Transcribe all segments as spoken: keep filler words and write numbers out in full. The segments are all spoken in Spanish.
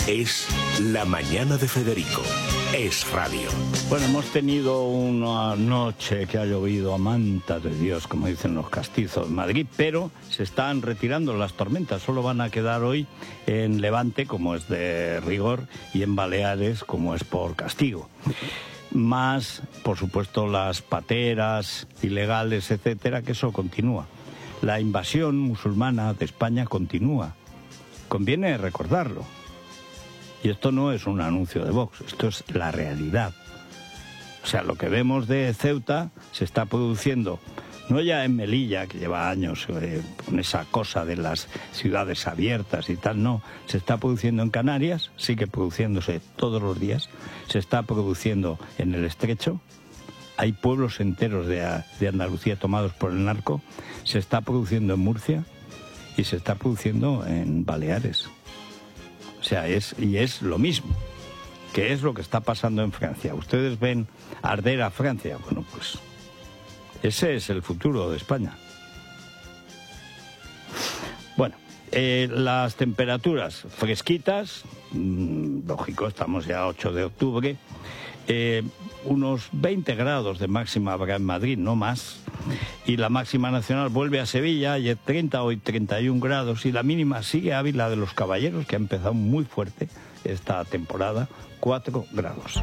Es La Mañana de Federico. Es radio. Bueno, hemos tenido una noche que ha llovido a manta de Dios, como dicen los castizos de Madrid, pero se están retirando las tormentas. Solo van a quedar hoy en Levante, como es de rigor, y en Baleares, como es por castigo. Más, por supuesto, las pateras ilegales, etcétera, que eso continúa. La invasión musulmana de España continúa. Conviene recordarlo. Y esto no es un anuncio de Vox, esto es la realidad. O sea, lo que vemos de Ceuta se está produciendo, no ya en Melilla, que lleva años eh, con esa cosa de las ciudades abiertas y tal, no. Se está produciendo en Canarias, sigue produciéndose todos los días, se está produciendo en el Estrecho, hay pueblos enteros de, de Andalucía tomados por el narco, se está produciendo en Murcia y se está produciendo en Baleares. O sea, es, y es lo mismo, que es lo que está pasando en Francia. Ustedes ven arder a Francia, bueno, pues ese es el futuro de España. Bueno, eh, las temperaturas fresquitas, mmm, lógico, estamos ya a ocho de octubre, eh, unos veinte grados de máxima habrá en Madrid, no más, y la máxima nacional vuelve a Sevilla, ayer treinta, hoy treinta y un grados, y la mínima sigue Ávila de los Caballeros, que ha empezado muy fuerte esta temporada, cuatro grados.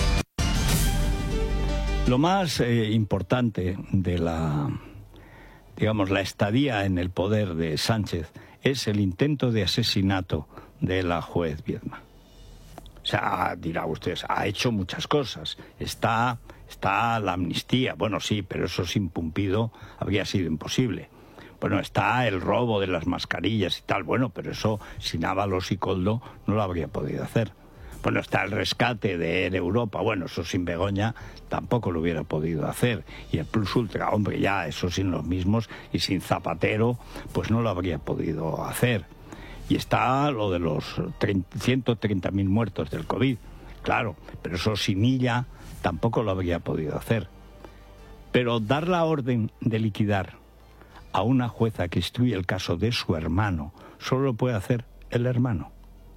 Lo más eh, importante de la, digamos, la estadía en el poder de Sánchez es el intento de asesinato de la juez Viedma. O sea, dirá usted, ha hecho muchas cosas. Está, está la amnistía. Bueno, sí, pero eso sin Pumpido habría sido imposible. Bueno, está el robo de las mascarillas y tal. Bueno, pero eso sin Ábalos y Koldo no lo habría podido hacer. Bueno, está el rescate de Air Europa. Bueno, eso sin Begoña tampoco lo hubiera podido hacer. Y el Plus Ultra, hombre, ya, eso sin los mismos. Y sin Zapatero, pues no lo habría podido hacer. Y está lo de los ciento treinta mil muertos del COVID, claro, pero eso sin ella tampoco lo habría podido hacer. Pero dar la orden de liquidar a una jueza que instruye el caso de su hermano, solo lo puede hacer el hermano.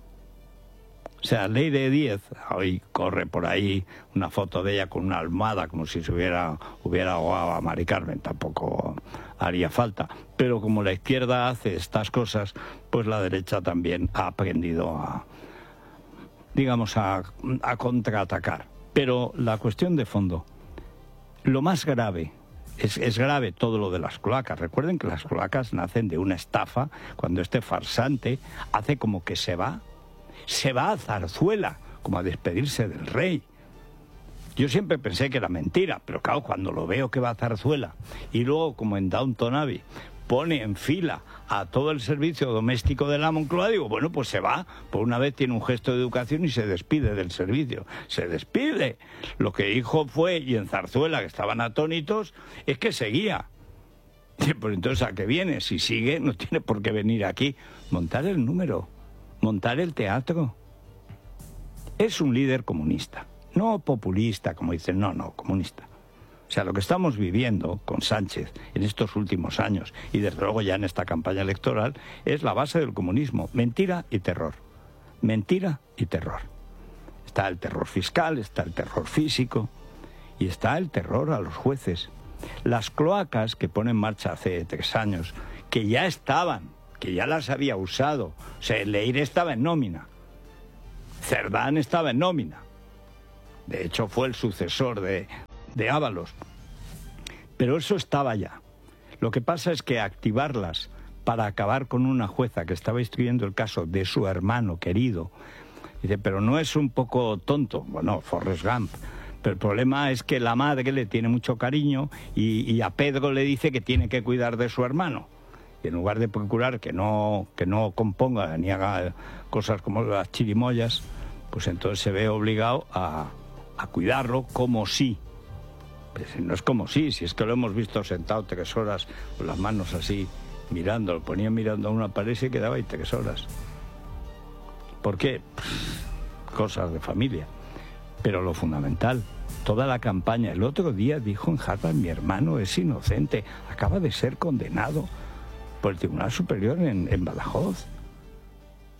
O sea, ley de diez, hoy corre por ahí una foto de ella con una almohada, como si se hubiera, hubiera ahogado a Mari Carmen, tampoco haría falta. Pero como la izquierda hace estas cosas, pues la derecha también ha aprendido a, digamos, a, a contraatacar. Pero la cuestión de fondo, lo más grave, es, es grave todo lo de las cloacas. Recuerden que las cloacas nacen de una estafa, cuando este farsante hace como que se va, se va a Zarzuela, como a despedirse del rey. Yo siempre pensé que era mentira, pero claro, cuando lo veo que va a Zarzuela, y luego, como en Downton Abbey, pone en fila a todo el servicio doméstico de la Moncloa, digo, bueno, pues se va, por una vez tiene un gesto de educación y se despide del servicio. Se despide. Lo que dijo fue, y en Zarzuela, que estaban atónitos, es que seguía. Pues entonces, ¿a qué viene? Si sigue, no tiene por qué venir aquí. Montar el número, montar el teatro. Es un líder comunista. No populista, como dicen, no, no, comunista. O sea, lo que estamos viviendo con Sánchez en estos últimos años, y desde luego ya en esta campaña electoral, es la base del comunismo. Mentira y terror. Mentira y terror. Está el terror fiscal, está el terror físico, y está el terror a los jueces. Las cloacas que pone en marcha hace tres años, que ya estaban, que ya las había usado. O sea, Leire estaba en nómina. Cerdán estaba en nómina. De hecho, fue el sucesor de, de Ábalos. Pero eso estaba ya. Lo que pasa es que activarlas para acabar con una jueza que estaba instruyendo el caso de su hermano querido, dice, pero no es un poco tonto. Bueno, Forrest Gump. Pero el problema es que la madre le tiene mucho cariño y, y a Pedro le dice que tiene que cuidar de su hermano. Y en lugar de procurar que no, que no componga ni haga cosas como las chirimoyas, pues entonces se ve obligado a... a cuidarlo como si. Pues no es como si, si es que lo hemos visto sentado tres horas con las manos así, mirando, lo ponía mirando a una pared y se quedaba ahí tres horas. ¿Por qué? Pff, cosas de familia. Pero lo fundamental, toda la campaña, el otro día dijo en Harvard, mi hermano es inocente, acaba de ser condenado por el Tribunal Superior en, en Badajoz.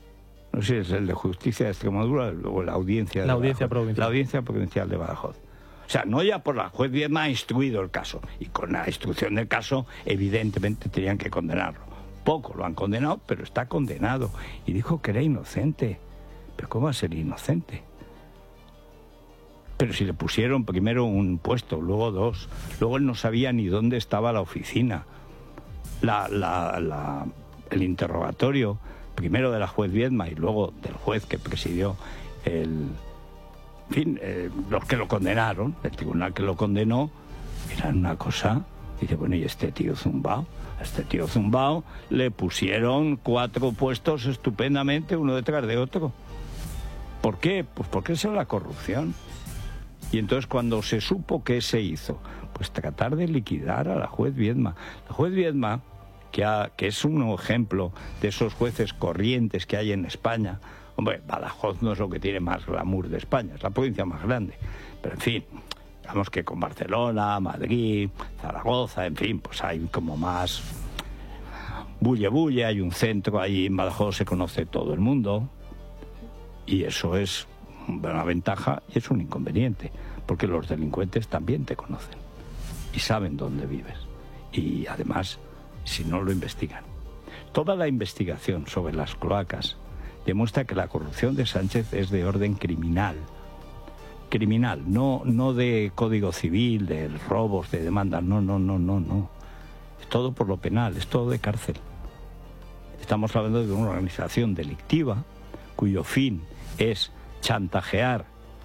no sé si es el de Justicia de Extremadura o la Audiencia, la de audiencia Badajoz, provincial. la Audiencia Provincial de Badajoz. O sea, no ya por la juez Viedma ha instruido el caso, y con la instrucción del caso evidentemente tenían que condenarlo. Poco lo han condenado, pero está condenado, y dijo que era inocente. ¿Pero cómo va a ser inocente? Pero si le pusieron primero un puesto, luego dos, luego él no sabía ni dónde estaba la oficina. La, la, la, el interrogatorio, primero de la juez Viedma y luego del juez que presidió el... En fin, eh, los que lo condenaron, el tribunal que lo condenó, eran una cosa... Dice, bueno, ¿y este tío zumbao? A este tío zumbao le pusieron cuatro puestos estupendamente, uno detrás de otro. ¿Por qué? Pues porque esa es la corrupción. Y entonces cuando se supo qué se hizo, pues tratar de liquidar a la juez Viedma. La juez Viedma, que, ha, que es un ejemplo de esos jueces corrientes que hay en España. Hombre, Badajoz no es lo que tiene más glamour de España, es la provincia más grande. Pero en fin, digamos que con Barcelona, Madrid, Zaragoza, en fin, pues hay como más bulle bulle, hay un centro, ahí en Badajoz se conoce todo el mundo. Y eso es una ventaja y es un inconveniente, porque los delincuentes también te conocen y saben dónde vives. Y además, si no lo investigan. Toda la investigación sobre las cloacas demuestra que la corrupción de Sánchez es de orden criminal. Criminal, no, no de código civil, de robos, de demandas, no, no, no, no, no. Es todo por lo penal, es todo de cárcel. Estamos hablando de una organización delictiva cuyo fin es chantajear,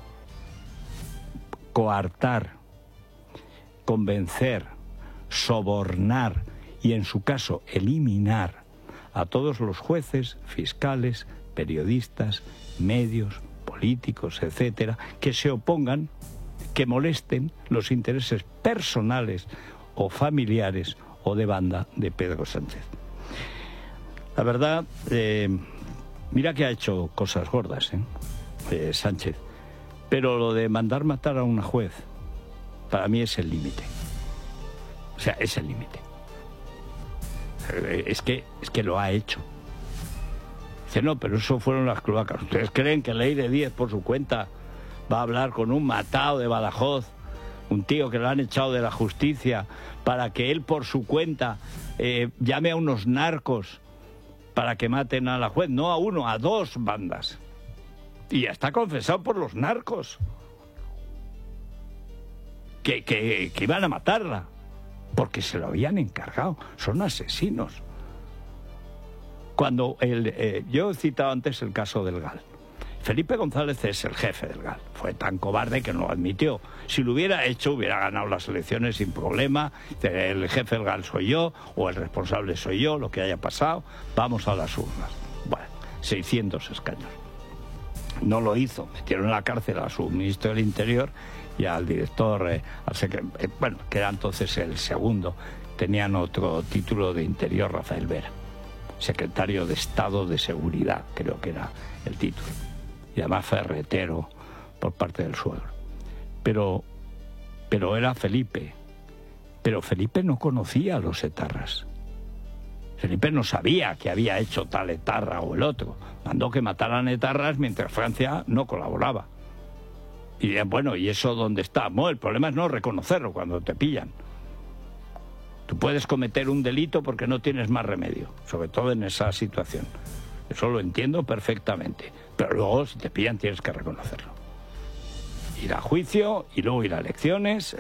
coartar, convencer, sobornar y, en su caso, eliminar a todos los jueces, fiscales, periodistas, medios, políticos, etcétera, que se opongan, que molesten los intereses personales o familiares o de banda de Pedro Sánchez. La verdad, eh, mira que ha hecho cosas gordas, ¿eh? Eh, Sánchez, pero lo de mandar matar a una juez, para mí es el límite. O sea, es el límite. Es que, es que lo ha hecho. Dice, no, pero eso fueron las cloacas. ¿Ustedes creen que Leire Díez, por su cuenta, va a hablar con un matado de Badajoz, un tío que lo han echado de la justicia, para que él, por su cuenta, eh, llame a unos narcos para que maten a la juez? No a uno, a dos bandas. Y ya está confesado por los narcos que, que, que iban a matarla, porque se lo habían encargado. Son asesinos. Cuando el, eh, yo he citado antes el caso del Gal. Felipe González es el jefe del Gal. Fue tan cobarde que no lo admitió. Si lo hubiera hecho, hubiera ganado las elecciones sin problema. El jefe del Gal soy yo, o el responsable soy yo, lo que haya pasado. Vamos a las urnas. Bueno, seiscientos escaños. No lo hizo. Metieron en la cárcel a su ministro del Interior y al director, eh, al secre- eh, bueno, que era entonces el segundo. Tenían otro título de Interior, Rafael Vera. Secretario de Estado de Seguridad, creo que era el título. Y además ferretero por parte del suegro. Pero, pero era Felipe. Pero Felipe no conocía a los etarras. Felipe no sabía que había hecho tal etarra o el otro. Mandó que mataran etarras mientras Francia no colaboraba. Y bueno, ¿y eso dónde está? No, el problema es no reconocerlo cuando te pillan. Tú puedes cometer un delito porque no tienes más remedio, sobre todo en esa situación. Eso lo entiendo perfectamente. Pero luego, si te pillan, tienes que reconocerlo. Ir a juicio y luego ir a elecciones.